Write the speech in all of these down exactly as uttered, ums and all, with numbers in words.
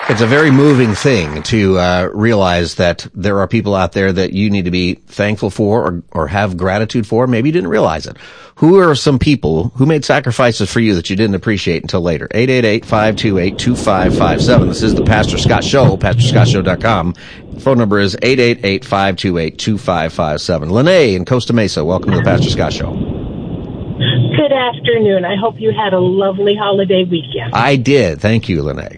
It's a very moving thing to uh, realize that there are people out there that you need to be thankful for or, or have gratitude for. Maybe you didn't realize it. Who are some people who made sacrifices for you that you didn't appreciate until later? eight eight eight, five two eight, two five five seven. This is the Pastor Scott Show, pastor scott show dot com. Phone number is eight eight eight, five two eight, two five five seven. Lene in Costa Mesa, welcome to the Pastor Scott Show. Good afternoon. I hope you had a lovely holiday weekend. I did. Thank you, Lene.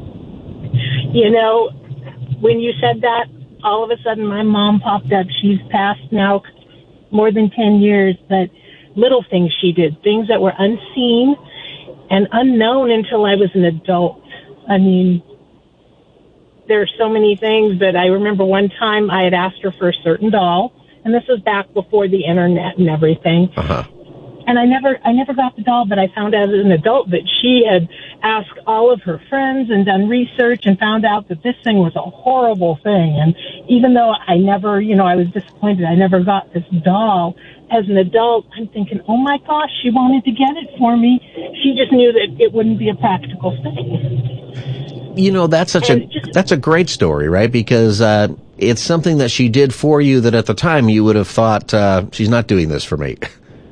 You know, when you said that, all of a sudden my mom popped up. She's passed now more than ten years, but little things she did, things that were unseen and unknown until I was an adult. I mean, there are so many things, but I remember one time I had asked her for a certain doll, and this was back before the internet and everything. Uh-huh. And I never, I never got the doll, but I found out as an adult that she had asked all of her friends and done research and found out that this thing was a horrible thing. And even though I never, you know, I was disappointed, I never got this doll. As an adult, I'm thinking, oh my gosh, she wanted to get it for me. She just knew that it wouldn't be a practical thing. You know, that's such and a, just, that's a great story, right? Because, uh, it's something that she did for you that at the time you would have thought, uh, she's not doing this for me.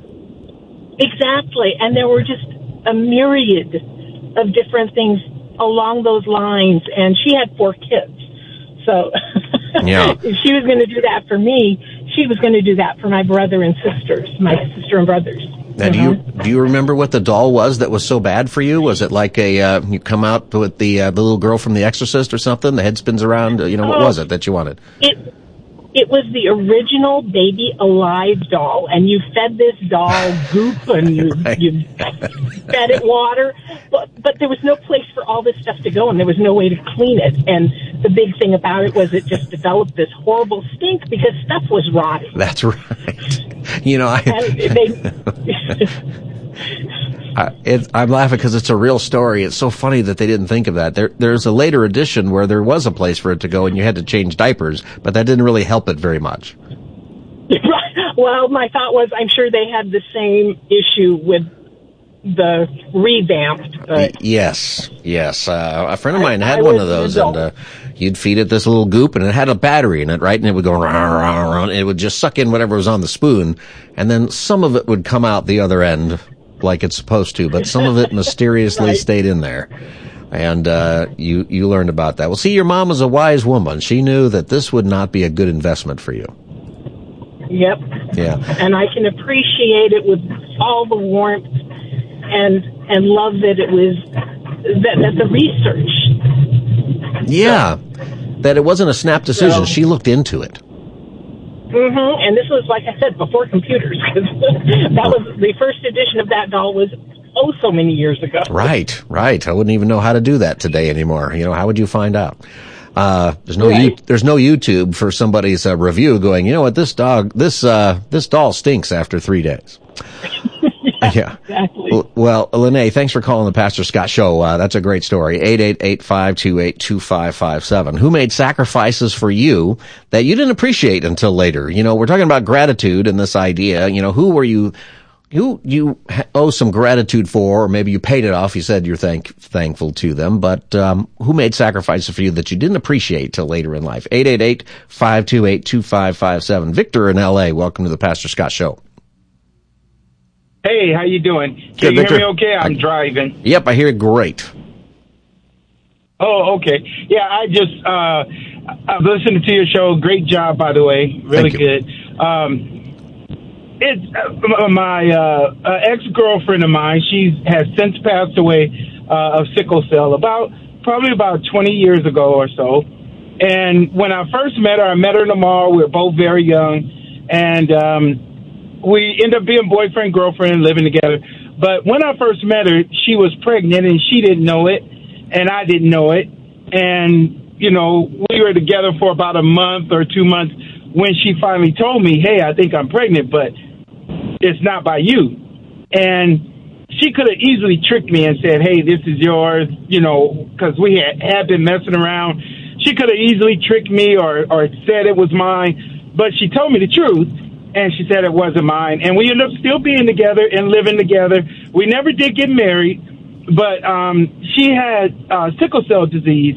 Exactly. And there were just a myriad of different things along those lines. And she had four kids. So yeah. if she was going to do that for me, she was going to do that for my brother and sisters, my sister and brothers. Now, do you do you remember what the doll was that was so bad for you? Was it like a uh, you come out with the uh, the little girl from The Exorcist or something? The head spins around. You know, what oh, was it that you wanted? It It was the original Baby Alive doll, and you fed this doll goop, and you right. you fed it water, but but there was no place for all this stuff to go, and there was no way to clean it. And the big thing about it was it just developed this horrible stink because stuff was rotting. That's right. You know, I. They, I, it, I'm laughing because it's a real story. It's so funny that they didn't think of that. There, there's a later edition where there was a place for it to go and you had to change diapers, but that didn't really help it very much. Well, my thought was I'm sure they had the same issue with the revamped. But yes, yes. Uh, a friend of mine I, had I one of those, an and uh, you'd feed it this little goop, and it had a battery in it, right? And it would go round, round, round, and it would just suck in whatever was on the spoon, and then some of it would come out the other end like it's supposed to, but some of it mysteriously right. stayed in there. And uh you you learned about that. Well, see, your mom was a wise woman. She knew that this would not be a good investment for you. Yep. Yeah. And I can appreciate it with all the warmth and and love that it was that, that the research. Yeah. That it wasn't a snap decision. So, she looked into it. Mm-hmm. And this was, like I said, before computers. That was the first edition of that doll was oh so many years ago. Right, right. I wouldn't even know how to do that today anymore. You know, how would you find out? Uh, there's no, right. U- there's no YouTube for somebody's uh, review going, you know what, this dog, this, uh, this doll stinks after three days. yeah, yeah. Exactly. Well, well, Lene, thanks for calling the Pastor Scott Show. Uh, that's a great story. eight eight eight, five two eight, two five five seven. Who made sacrifices for you that you didn't appreciate until later? You know, we're talking about gratitude and this idea. You know, who were you, who you owe some gratitude for, or maybe you paid it off. You said you're thank, thankful to them, but, um, who made sacrifices for you that you didn't appreciate till later in life? eight eight eight, five two eight, two five five seven. Victor in L A, welcome to the Pastor Scott Show. Hey, how you doing? Can Good, you Victor. hear me okay? I'm I, driving. Yep, I hear it great. Oh, okay. Yeah, I just, uh, I've listened to your show. Great job, by the way. Really good. Um, it's uh, my uh, uh, ex-girlfriend of mine. She has since passed away uh, of sickle cell about, probably about twenty years ago or so. And when I first met her, I met her in the mall. We were both very young. And, um, we ended up being boyfriend, girlfriend, living together. But when I first met her, she was pregnant, and she didn't know it, and I didn't know it. And, you know, we were together for about a month or two months when she finally told me, hey, I think I'm pregnant, but it's not by you. And she could have easily tricked me and said, hey, this is yours, you know, because we had, had been messing around. She could have easily tricked me or, or said it was mine, but she told me the truth. And she said it wasn't mine. And we ended up still being together and living together. We never did get married, but um, she had uh, sickle cell disease.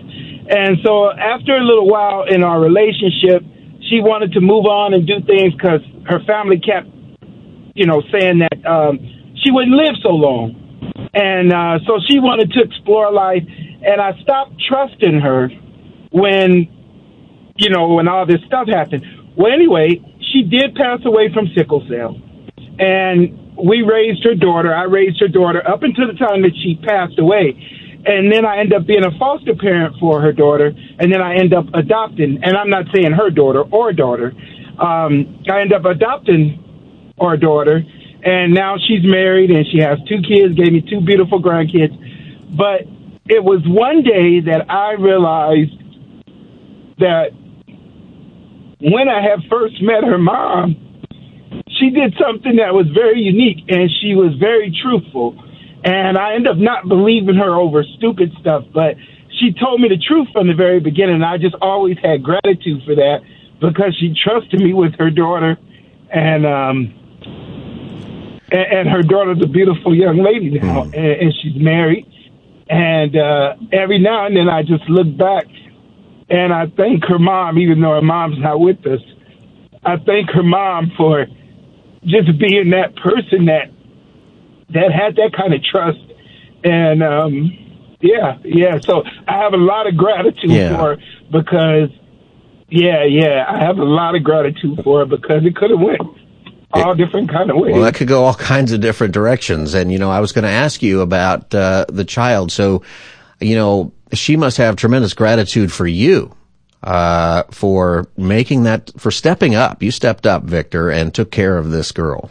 And so after a little while in our relationship, she wanted to move on and do things because her family kept, you know, saying that um, she wouldn't live so long. And uh, so she wanted to explore life. And I stopped trusting her when, you know, when all this stuff happened. Well, anyway, she did pass away from sickle cell. And we raised her daughter. I raised her daughter up until the time that she passed away. And then I end up being a foster parent for her daughter. And then I end up adopting. And I'm not saying her daughter or daughter. Um, I end up adopting our daughter. And now she's married and she has two kids, gave me two beautiful grandkids. But it was one day that I realized that when I had first met her mom, she did something that was very unique and she was very truthful. And I ended up not believing her over stupid stuff, but she told me the truth from the very beginning. And I just always had gratitude for that because she trusted me with her daughter. And, um, and, and her daughter's a beautiful young lady now, and, and she's married. And uh, every now and then I just look back and I thank her mom, even though her mom's not with us. I thank her mom for just being that person that that had that kind of trust. And, um, yeah, yeah. So I have a lot of gratitude yeah. for her because, yeah, yeah, I have a lot of gratitude for her because it could have went all it, different kind of ways. Well, that could go all kinds of different directions. And, you know, I was going to ask you about uh, the child. So, you know, she must have tremendous gratitude for you. Uh, for making that, for stepping up. You stepped up, Victor, and took care of this girl.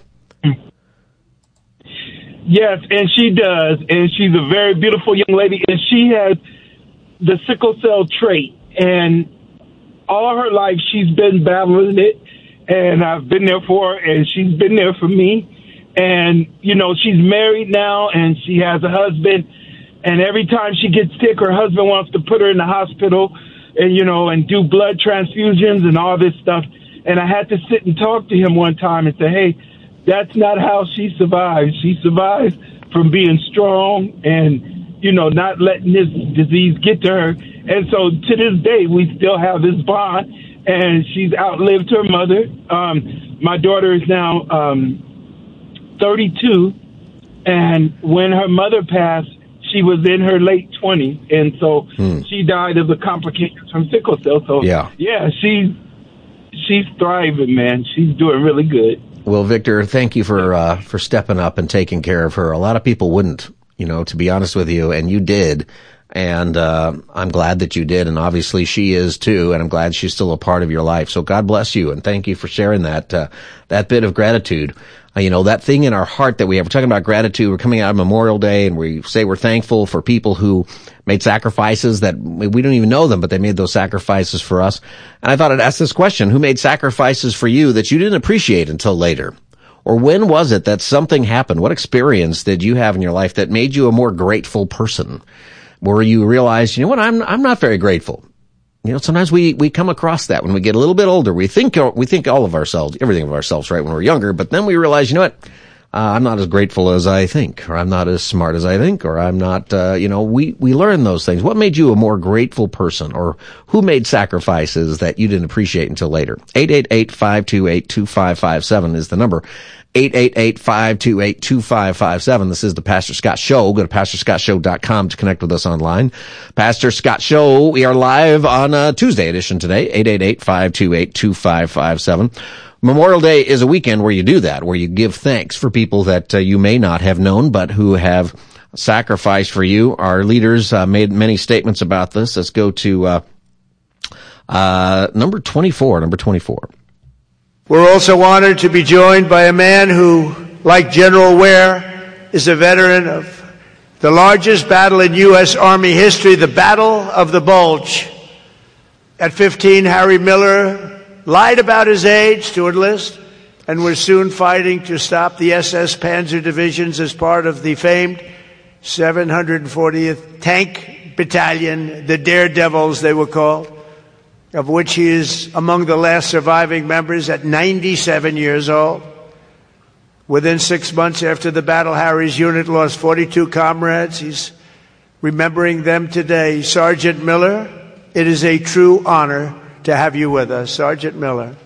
Yes, and she does. And she's a very beautiful young lady. And she has the sickle cell trait. And all her life, she's been battling it. And I've been there for her, and she's been there for me. And, you know, she's married now, and she has a husband. And every time she gets sick, her husband wants to put her in the hospital and, you know, and do blood transfusions and all this stuff. And I had to sit and talk to him one time and say, hey, that's not how she survives. She survives from being strong and, you know, not letting this disease get to her. And so to this day, we still have this bond, and she's outlived her mother. Um, my daughter is now um, thirty-two, and when her mother passed, she was in her late twenties, and so hmm. she died of the complications from sickle cell. So, yeah, yeah she's, she's thriving, man. She's doing really good. Well, Victor, thank you for uh, for stepping up and taking care of her. A lot of people wouldn't, you know, to be honest with you, and you did. And uh, I'm glad that you did, and obviously she is too, and I'm glad she's still a part of your life. So God bless you, and thank you for sharing that uh, that bit of gratitude. Uh, you know, that thing in our heart that we have. We're talking about gratitude. We're coming out of Memorial Day, and we say we're thankful for people who made sacrifices that we don't even know them, but they made those sacrifices for us. And I thought I'd ask this question: who made sacrifices for you that you didn't appreciate until later? Or when was it that something happened? What experience did you have in your life that made you a more grateful person? Where you realize, you know what, I'm I'm not very grateful. You know, sometimes we, we come across that when we get a little bit older. We think we think all of ourselves, everything of ourselves, right, when we're younger. But then we realize, you know what, uh, I'm not as grateful as I think, or I'm not as smart as I think, or I'm not, uh, you know, we, we learn those things. What made you a more grateful person, or who made sacrifices that you didn't appreciate until later? eight eight eight, five two eight, two five five seven is the number. eight eight eight, five two eight, two five five seven. This is the Pastor Scott Show. Go to pastor scott show dot com to connect with us online. Pastor Scott Show. We are live on a Tuesday edition today. eight eight eight, five two eight, two five five seven. Memorial Day is a weekend where you do that, where you give thanks for people that uh, you may not have known, but who have sacrificed for you. Our leaders uh, made many statements about this. Let's go to uh, uh number twenty-four. Number twenty-four. We're also honored to be joined by a man who, like General Ware, is a veteran of the largest battle in U S Army history, the Battle of the Bulge. At fifteen, Harry Miller lied about his age to enlist and was soon fighting to stop the S S Panzer divisions as part of the famed seven hundred fortieth Tank Battalion, the Daredevils they were called, of which he is among the last surviving members at ninety-seven years old. Within six months after the battle, Harry's unit lost forty-two comrades. He's remembering them today. Sergeant Miller it is a true honor to have you with us. Sergeant Miller.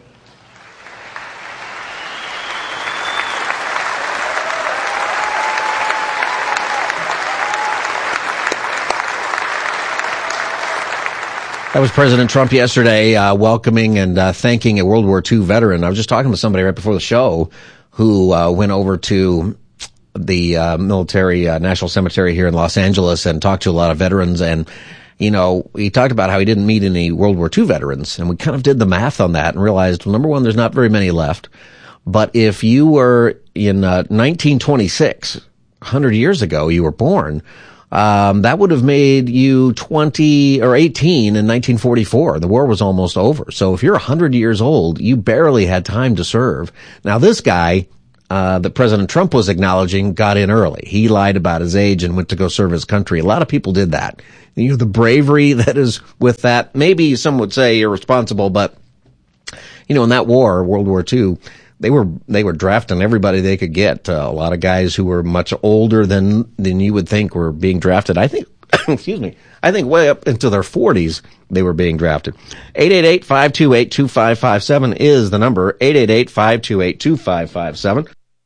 That was President Trump yesterday, uh, welcoming and uh, thanking a World War Two veteran. I was just talking to somebody right before the show who uh, went over to the uh, military uh, National Cemetery here in Los Angeles and talked to a lot of veterans. And, you know, he talked about how he didn't meet any World War Two veterans. And we kind of did the math on that and realized, well, number one, there's not very many left. But if you were in uh, nineteen twenty-six, one hundred years ago, you were born, Um, that would have made you twenty or eighteen in nineteen forty-four. The war was almost over. So if you're one hundred years old, you barely had time to serve. Now this guy, uh, that President Trump was acknowledging got in early. He lied about his age and went to go serve his country. A lot of people did that. You know, the bravery that is with that, maybe some would say irresponsible, but, you know, in that war, World War Two, They were, they were drafting everybody they could get. Uh, a lot of guys who were much older than, than you would think were being drafted. I think, excuse me, I think way up into their forties, they were being drafted. eight eight eight, five two eight, two five five seven is the number. eight eight eight, five two eight, two five five seven.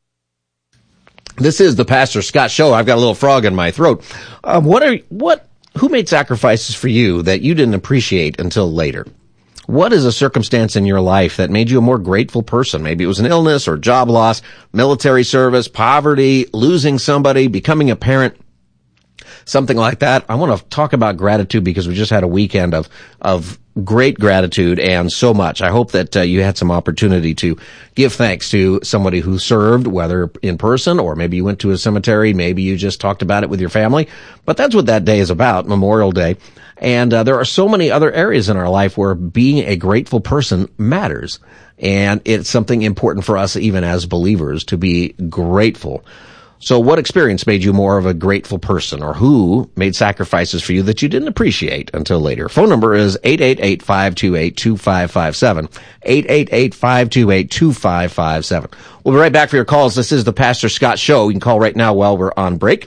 This is the Pastor Scott Show. I've got a little frog in my throat. Uh, what are, what, who made sacrifices for you that you didn't appreciate until later? What is a circumstance in your life that made you a more grateful person? Maybe it was an illness or job loss, military service, poverty, losing somebody, becoming a parent, something like that. I want to talk about gratitude because we just had a weekend of, of great gratitude and so much. I hope that uh, you had some opportunity to give thanks to somebody who served, whether in person or maybe you went to a cemetery, maybe you just talked about it with your family. But that's what that day is about, Memorial Day. And uh, there are so many other areas in our life where being a grateful person matters. And it's something important for us, even as believers, to be grateful. So what experience made you more of a grateful person, or who made sacrifices for you that you didn't appreciate until later? Phone number is eight eight eight, five two eight, two five five seven, eight eight eight, five two eight, two five five seven. We'll be right back for your calls. This is the Pastor Scott Show. You can call right now while we're on break.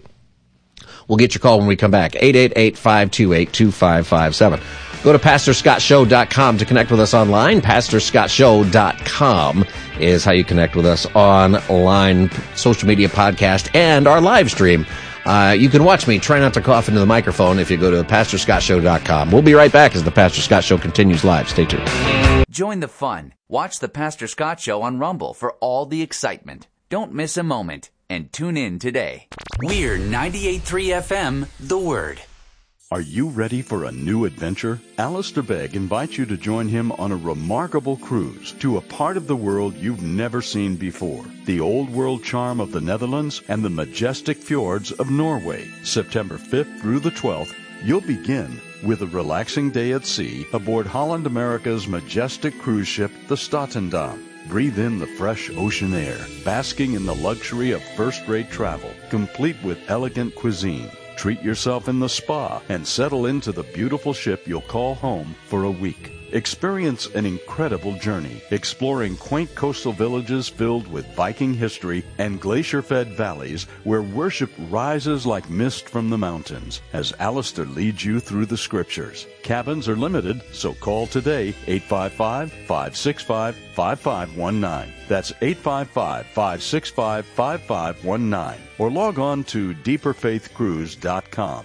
We'll get your call when we come back. eight eight eight, five two eight, two five five seven. Go to pastor scott show dot com to connect with us online. pastor scott show dot com is how you connect with us online, social media podcast, and our live stream. Uh, you can watch me. Try not to cough into the microphone if you go to pastor scott show dot com. We'll be right back as the Pastor Scott Show continues live. Stay tuned. Join the fun. Watch the Pastor Scott Show on Rumble for all the excitement. Don't miss a moment. And tune in today. We're ninety-eight point three F M, The Word. Are you ready for a new adventure? Alistair Begg invites you to join him on a remarkable cruise to a part of the world you've never seen before. The old world charm of the Netherlands and the majestic fjords of Norway. September fifth through the twelfth, you'll begin with a relaxing day at sea aboard Holland America's majestic cruise ship, the Statendam. Breathe in the fresh ocean air, basking in the luxury of first-rate travel, complete with elegant cuisine. Treat yourself in the spa and settle into the beautiful ship you'll call home for a week. Experience an incredible journey, exploring quaint coastal villages filled with Viking history and glacier-fed valleys where worship rises like mist from the mountains as Alistair leads you through the scriptures. Cabins are limited, so call today, eight five five, five six five, five five one nine. That's eight five five, five six five, five five one nine. Or log on to deeper faith cruise dot com.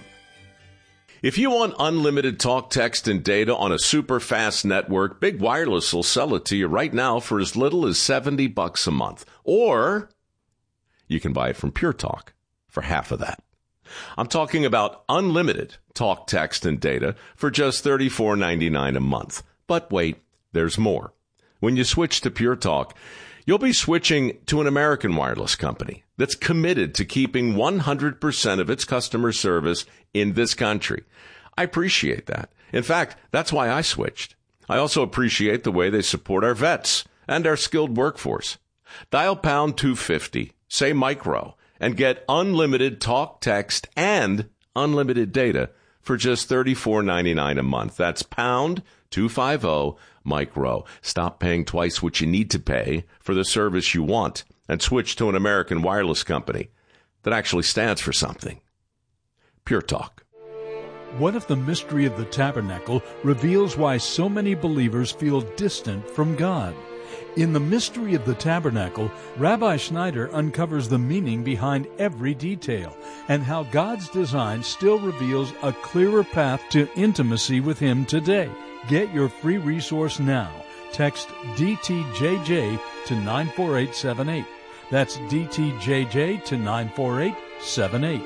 If you want unlimited talk, text, and data on a super fast network, Big Wireless will sell it to you right now for as little as seventy bucks a month. Or you can buy it from Pure Talk for half of that. I'm talking about unlimited talk, text, and data for just thirty-four ninety-nine a month. But wait, there's more. When you switch to Pure Talk, you'll be switching to an American wireless company that's committed to keeping one hundred percent of its customer service in this country. I appreciate that. In fact, that's why I switched. I also appreciate the way they support our vets and our skilled workforce. Dial pound two fifty, say micro, and get unlimited talk, text, and unlimited data for just thirty-four ninety-nine a month. That's pound two fifty, micro. Stop paying twice what you need to pay for the service you want and switch to an American wireless company that actually stands for something. Pure Talk. What if the mystery of the tabernacle reveals why so many believers feel distant from God? In the mystery of the tabernacle, Rabbi Schneider uncovers the meaning behind every detail and how God's design still reveals a clearer path to intimacy with Him today. Get your free resource now. Text D T J J to nine four eight seven eight. That's D T J J to nine four eight seven eight.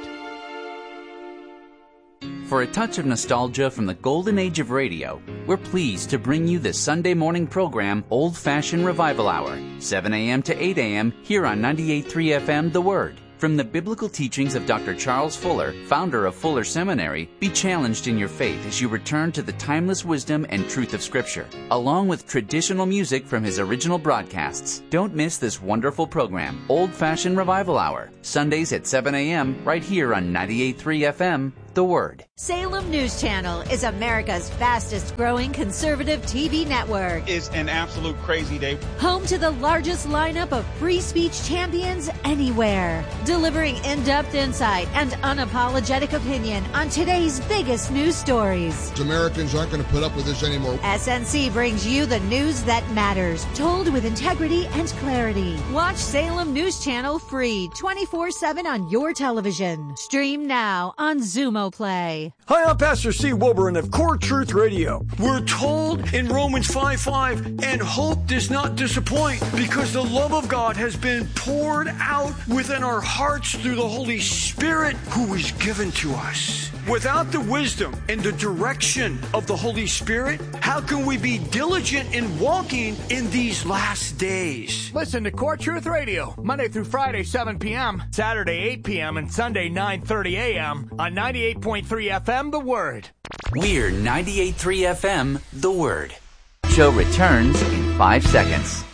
For a touch of nostalgia from the golden age of radio, we're pleased to bring you the Sunday morning program Old Fashioned Revival Hour, seven a.m. to eight a.m. here on ninety-eight point three F M The Word. From the biblical teachings of Doctor Charles Fuller, founder of Fuller Seminary, be challenged in your faith as you return to the timeless wisdom and truth of Scripture, along with traditional music from his original broadcasts. Don't miss this wonderful program, Old Fashioned Revival Hour, Sundays at seven a.m. right here on ninety-eight point three F M The Word. Salem News Channel is America's fastest growing conservative T V network. It's an absolute crazy day. Home to the largest lineup of free speech champions anywhere. Delivering in-depth insight and unapologetic opinion on today's biggest news stories. Americans aren't going to put up with this anymore. S N C brings you the news that matters, told with integrity and clarity. Watch Salem News Channel free twenty-four seven on your television. Stream now on Zumo Play. Hi, I'm Pastor Steve Wilburn of Core Truth Radio. We're told in Romans five five, and hope does not disappoint because the love of God has been poured out within our hearts through the Holy Spirit who is given to us. Without the wisdom and the direction of the Holy Spirit, how can we be diligent in walking in these last days? Listen to Core Truth Radio, Monday through Friday, seven p.m., Saturday, eight p.m., and Sunday, nine thirty a.m. on ninety-eight point three F M The Word. We're ninety-eight point three F M The Word. Show returns in five seconds.